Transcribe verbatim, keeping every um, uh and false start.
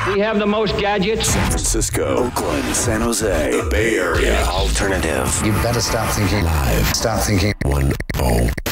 We have the most gadgets. San Francisco, Oakland, San Jose, the Bay Area. Alternative. You better stop thinking live. Stop thinking one oh.